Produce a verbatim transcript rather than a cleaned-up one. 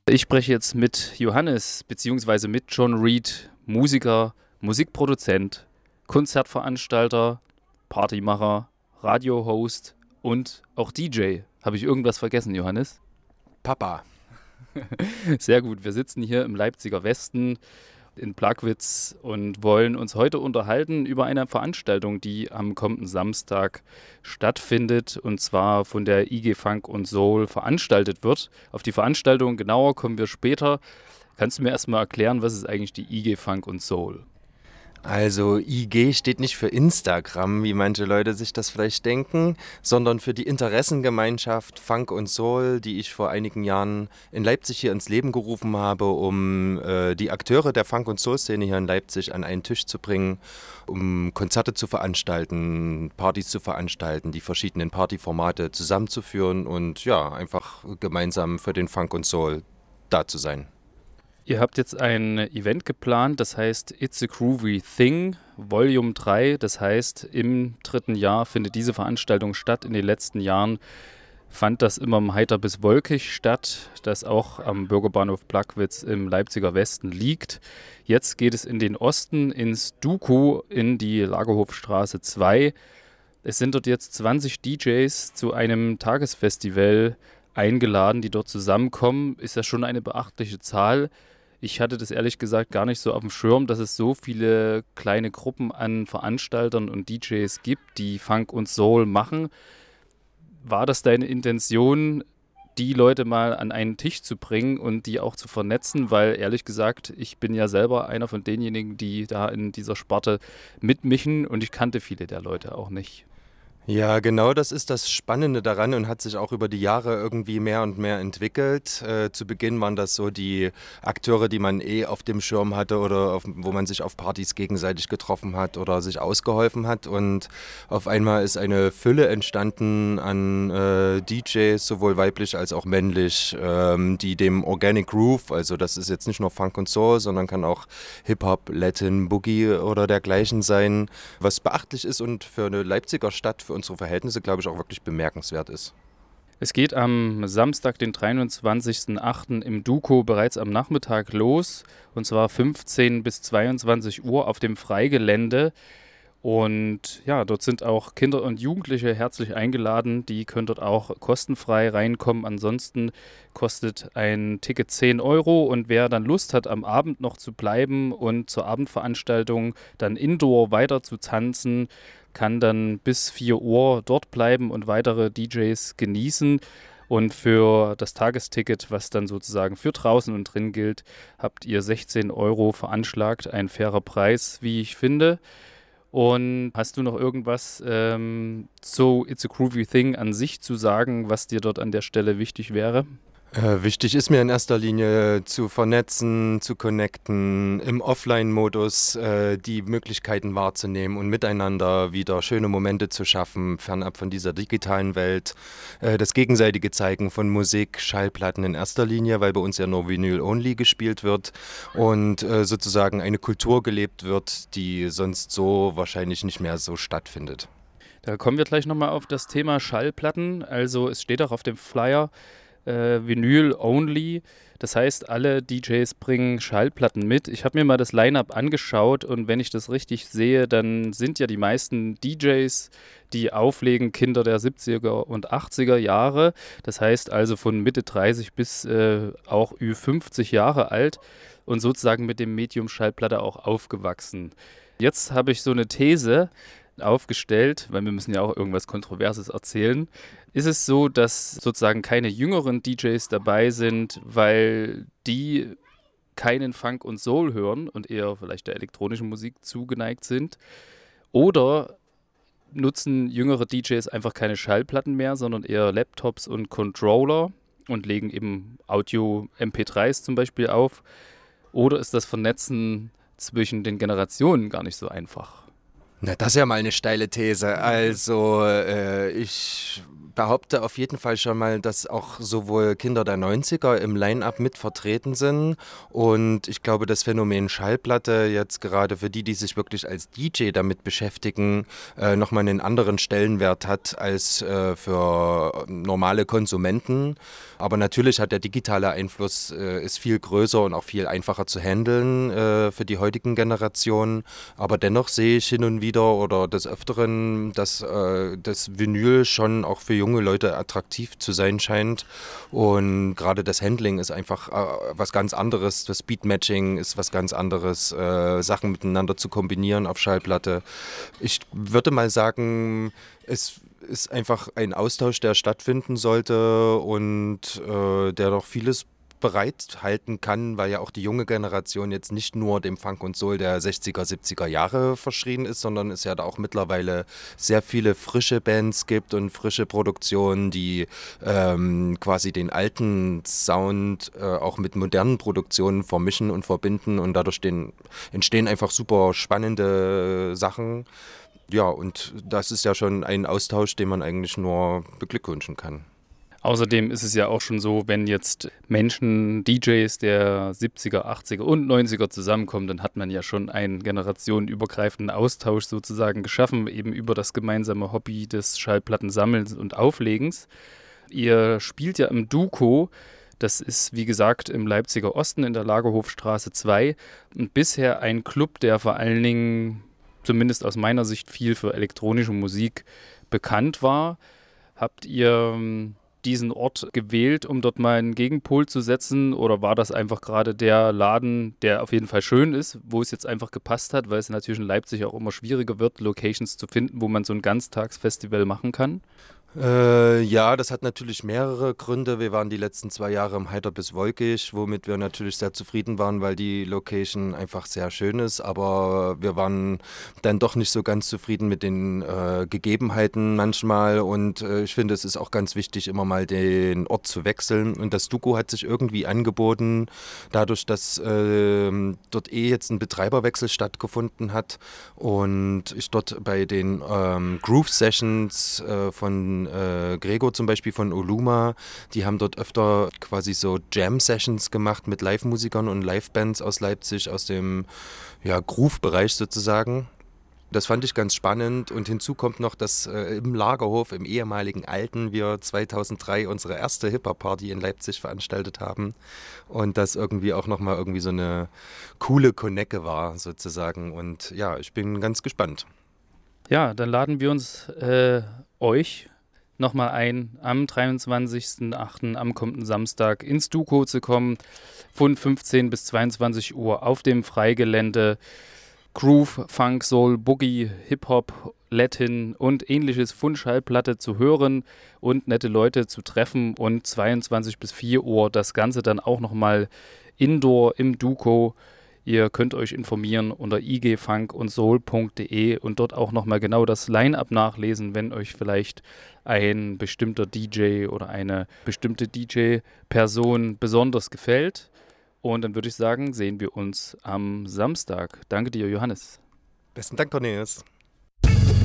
Ich spreche jetzt mit Johannes beziehungsweise mit John Reed, Musiker, Musikproduzent, Konzertveranstalter, Partymacher, Radiohost und auch D J. Habe ich irgendwas vergessen, Johannes? Papa. Sehr gut, wir sitzen hier im Leipziger Westen in Plagwitz und wollen uns heute unterhalten über eine Veranstaltung, die am kommenden Samstag stattfindet und zwar von der I G Funk und Soul veranstaltet wird. Auf die Veranstaltung genauer kommen wir später. Kannst du mir erstmal erklären, was ist eigentlich die I G Funk und Soul? Also I G steht nicht für Instagram, wie manche Leute sich das vielleicht denken, sondern für die Interessengemeinschaft Funk und Soul, die ich vor einigen Jahren in Leipzig hier ins Leben gerufen habe, um äh, die Akteure der Funk- und Soul-Szene hier in Leipzig an einen Tisch zu bringen, um Konzerte zu veranstalten, Partys zu veranstalten, die verschiedenen Partyformate zusammenzuführen und ja, einfach gemeinsam für den Funk und Soul da zu sein. Ihr habt jetzt ein Event geplant, das heißt It's a Groovy Thing, Volume drei. Das heißt, im dritten Jahr findet diese Veranstaltung statt. In den letzten Jahren fand das immer heiter bis wolkig statt, das auch am Bürgerbahnhof Plagwitz im Leipziger Westen liegt. Jetzt geht es in den Osten, ins Duku, in die Lagerhofstraße zwei. Es sind dort jetzt zwanzig D Js zu einem Tagesfestival eingeladen, die dort zusammenkommen. Ist ja schon eine beachtliche Zahl. Ich hatte das ehrlich gesagt gar nicht so auf dem Schirm, dass es so viele kleine Gruppen an Veranstaltern und D Js gibt, die Funk und Soul machen. War das deine Intention, die Leute mal an einen Tisch zu bringen und die auch zu vernetzen? Weil ehrlich gesagt, ich bin ja selber einer von denjenigen, die da in dieser Sparte mitmischen und ich kannte viele der Leute auch nicht. Ja, genau das ist das Spannende daran und hat sich auch über die Jahre irgendwie mehr und mehr entwickelt. Äh, zu Beginn waren das so die Akteure, die man eh auf dem Schirm hatte oder auf, wo man sich auf Partys gegenseitig getroffen hat oder sich ausgeholfen hat. Und auf einmal ist eine Fülle entstanden an äh, D Js, sowohl weiblich als auch männlich, ähm, die dem Organic Groove, also das ist jetzt nicht nur Funk und Soul, sondern kann auch Hip-Hop, Latin, Boogie oder dergleichen sein, was beachtlich ist und für eine Leipziger Stadt, für unsere Verhältnisse, glaube ich, auch wirklich bemerkenswert ist. Es geht am Samstag, den dreiundzwanzigsten achten im Duko bereits am Nachmittag los, und zwar fünfzehn bis zweiundzwanzig Uhr auf dem Freigelände. Und ja, dort sind auch Kinder und Jugendliche herzlich eingeladen. Die können dort auch kostenfrei reinkommen. Ansonsten kostet ein Ticket zehn Euro. Und wer dann Lust hat, am Abend noch zu bleiben und zur Abendveranstaltung dann indoor weiter zu tanzen, kann dann bis vier Uhr dort bleiben und weitere D Js genießen. Und für das Tagesticket, was dann sozusagen für draußen und drin gilt, habt ihr sechzehn Euro veranschlagt. Ein fairer Preis, wie ich finde. Und hast du noch irgendwas ähm, zu It's a Groovy Thing an sich zu sagen, was dir dort an der Stelle wichtig wäre? Äh, wichtig ist mir in erster Linie zu vernetzen, zu connecten, im Offline-Modus äh, die Möglichkeiten wahrzunehmen und miteinander wieder schöne Momente zu schaffen, fernab von dieser digitalen Welt. Äh, das gegenseitige Zeigen von Musik, Schallplatten in erster Linie, weil bei uns ja nur Vinyl-only gespielt wird und äh, sozusagen eine Kultur gelebt wird, die sonst so wahrscheinlich nicht mehr so stattfindet. Da kommen wir gleich nochmal auf das Thema Schallplatten. Also es steht auch auf dem Flyer, äh, Vinyl only. Das heißt, alle D Js bringen Schallplatten mit. Ich habe mir mal das Line-Up angeschaut und wenn ich das richtig sehe, dann sind ja die meisten D Js, die auflegen, Kinder der siebziger und achtziger Jahre. Das heißt also von Mitte dreißig bis äh, auch Ü fünfzig Jahre alt und sozusagen mit dem Medium Schallplatte auch aufgewachsen. Jetzt habe ich so eine These aufgestellt, weil wir müssen ja auch irgendwas Kontroverses erzählen. Ist es so, dass sozusagen keine jüngeren D Js dabei sind, weil die keinen Funk und Soul hören und eher vielleicht der elektronischen Musik zugeneigt sind? Oder nutzen jüngere D Js einfach keine Schallplatten mehr, sondern eher Laptops und Controller und legen eben Audio-M P dreis zum Beispiel auf? Oder ist das Vernetzen zwischen den Generationen gar nicht so einfach? Na, das ist ja mal eine steile These. Also, äh, ich behaupte auf jeden Fall schon mal, dass auch sowohl Kinder der neunziger im Line-Up mit vertreten sind. Und ich glaube, das Phänomen Schallplatte jetzt gerade für die, die sich wirklich als D J damit beschäftigen, äh, nochmal einen anderen Stellenwert hat als äh, für normale Konsumenten. Aber natürlich hat der digitale Einfluss äh, ist viel größer und auch viel einfacher zu handeln äh, für die heutigen Generationen. Aber dennoch sehe ich hin und wieder oder des Öfteren, dass äh, das Vinyl schon auch für junge Leute attraktiv zu sein scheint. Und gerade das Handling ist einfach äh, was ganz anderes. Das Beatmatching ist was ganz anderes. Äh, Sachen miteinander zu kombinieren auf Schallplatte. Ich würde mal sagen, es ist einfach ein Austausch, der stattfinden sollte und äh, der doch vieles bereithalten kann, weil ja auch die junge Generation jetzt nicht nur dem Funk und Soul der sechziger, siebziger Jahre verschrien ist, sondern es ja da auch mittlerweile sehr viele frische Bands gibt und frische Produktionen, die ähm, quasi den alten Sound äh, auch mit modernen Produktionen vermischen und verbinden und dadurch den, entstehen einfach super spannende Sachen. Ja, und das ist ja schon ein Austausch, den man eigentlich nur beglückwünschen kann. Außerdem ist es ja auch schon so, wenn jetzt Menschen, D Js der siebziger, achtziger und neunziger zusammenkommen, dann hat man ja schon einen generationenübergreifenden Austausch sozusagen geschaffen, eben über das gemeinsame Hobby des Schallplattensammelns und Auflegens. Ihr spielt ja im Duco, das ist wie gesagt im Leipziger Osten in der Lagerhofstraße zwei und bisher ein Club, der vor allen Dingen, zumindest aus meiner Sicht, viel für elektronische Musik bekannt war. Habt ihr diesen Ort gewählt, um dort mal einen Gegenpol zu setzen? Oder war das einfach gerade der Laden, der auf jeden Fall schön ist, wo es jetzt einfach gepasst hat, weil es natürlich in Leipzig auch immer schwieriger wird, Locations zu finden, wo man so ein Ganztagsfestival machen kann? Äh, ja, das hat natürlich mehrere Gründe. Wir waren die letzten zwei Jahre im Heiter bis Wolkig, womit wir natürlich sehr zufrieden waren, weil die Location einfach sehr schön ist. Aber wir waren dann doch nicht so ganz zufrieden mit den äh, Gegebenheiten manchmal. Und äh, ich finde, es ist auch ganz wichtig, immer mal den Ort zu wechseln. Und das Duco hat sich irgendwie angeboten, dadurch, dass äh, dort eh jetzt ein Betreiberwechsel stattgefunden hat und ich dort bei den ähm, Groove Sessions äh, von äh, Gregor zum Beispiel von Oluma, die haben dort öfter quasi so Jam-Sessions gemacht mit Live-Musikern und Live-Bands aus Leipzig, aus dem ja, Groove-Bereich sozusagen. Das fand ich ganz spannend und hinzu kommt noch, dass äh, im Lagerhof, im ehemaligen Alten, wir zweitausenddrei unsere erste Hip-Hop-Party in Leipzig veranstaltet haben und das irgendwie auch nochmal irgendwie so eine coole Konecke war sozusagen und ja, ich bin ganz gespannt. Ja, dann laden wir uns äh, euch nochmal ein, am dreiundzwanzigsten achten am kommenden Samstag ins Duco zu kommen, von fünfzehn bis zweiundzwanzig Uhr auf dem Freigelände. Groove, Funk, Soul, Boogie, Hip-Hop, Latin und ähnliches von Schallplatte zu hören und nette Leute zu treffen und zweiundzwanzig bis vier Uhr das Ganze dann auch nochmal indoor im Duco. Ihr könnt euch informieren unter i g funk und soul punkt d e und dort auch nochmal genau das Line-Up nachlesen, wenn euch vielleicht ein bestimmter D J oder eine bestimmte D J-Person besonders gefällt. Und dann würde ich sagen, sehen wir uns am Samstag. Danke dir, Johannes. Besten Dank, Cornelius.